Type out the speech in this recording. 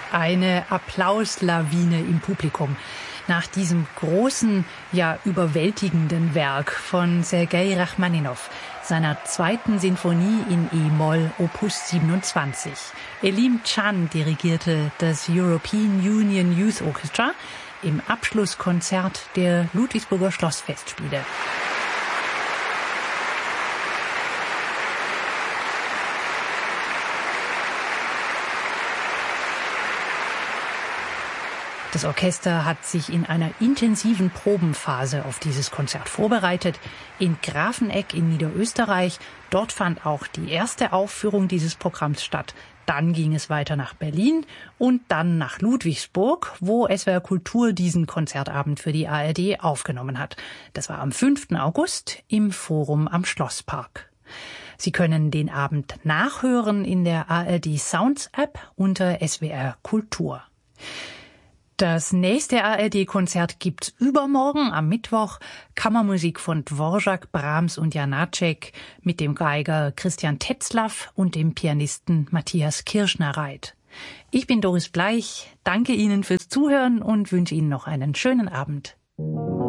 Eine Applauslawine im Publikum nach diesem großen, ja überwältigenden Werk von Sergei Rachmaninow, seiner zweiten Sinfonie in E-Moll, Opus 27. Elim Can dirigierte das European Union Youth Orchestra im Abschlusskonzert der Ludwigsburger Schlossfestspiele. Das Orchester hat sich in einer intensiven Probenphase auf dieses Konzert vorbereitet. In Grafenegg in Niederösterreich. Dort fand auch die erste Aufführung dieses Programms statt. Dann ging es weiter nach Berlin und dann nach Ludwigsburg, wo SWR Kultur diesen Konzertabend für die ARD aufgenommen hat. Das war am 5. August im Forum am Schlosspark. Sie können den Abend nachhören in der ARD Sounds App unter SWR Kultur. Das nächste ARD-Konzert gibt's übermorgen am Mittwoch. Kammermusik von Dvorak, Brahms und Janáček mit dem Geiger Christian Tetzlaff und dem Pianisten Matthias Kirschner-Reit. Ich bin Doris Bleich, danke Ihnen fürs Zuhören und wünsche Ihnen noch einen schönen Abend.